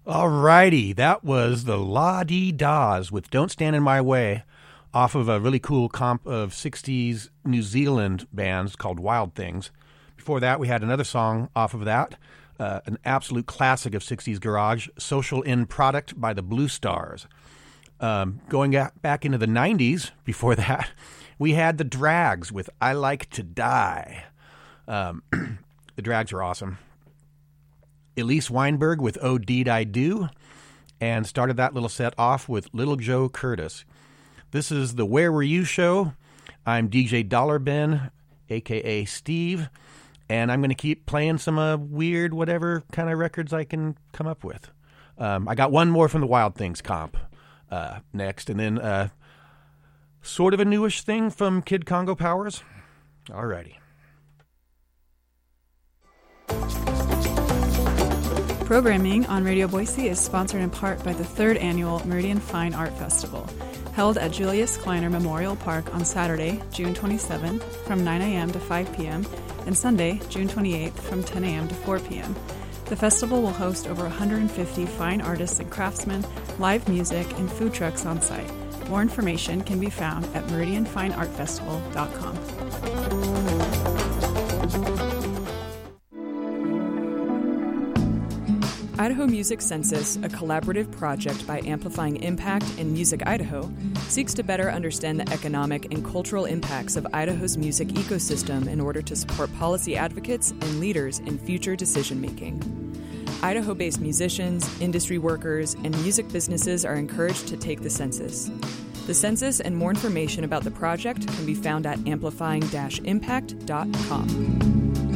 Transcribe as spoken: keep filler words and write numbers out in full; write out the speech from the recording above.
Alrighty, that was the La-Dee-Dahs with Don't Stand in My Way off of a really cool comp of sixties New Zealand bands called Wild Things. Before that, we had another song off of that, uh, an absolute classic of sixties garage, Social End Product by the Blue Stars. Um, going back into the nineties, before that, we had the Drags with I Like to Die. Um, the Drags are awesome. Elise Weinberg with Oh Deed I Do, and started that little set off with Little Joe Curtis. This is the Where Were You show. I'm D J Dollar Ben, a k a. Steve, and I'm going to keep playing some uh, weird whatever kind of records I can come up with. Um, I got one more from the Wild Things comp uh, next, and then uh, sort of a newish thing from Kid Congo Powers. Alrighty. Programming on Radio Boise is sponsored in part by the third annual Meridian Fine Art Festival, held at Julius Kleiner Memorial Park on Saturday, June twenty-seventh from nine a.m. to five p.m. and Sunday, June twenty-eighth from ten a.m. to four p.m. The festival will host over one hundred fifty fine artists and craftsmen, live music, and food trucks on site. More information can be found at meridian fine art festival dot com. Idaho Music Census, a collaborative project by Amplifying Impact and Music Idaho, seeks to better understand the economic and cultural impacts of Idaho's music ecosystem in order to support policy advocates and leaders in future decision-making. Idaho-based musicians, industry workers, and music businesses are encouraged to take the census. The census and more information about the project can be found at amplifying dash impact dot com.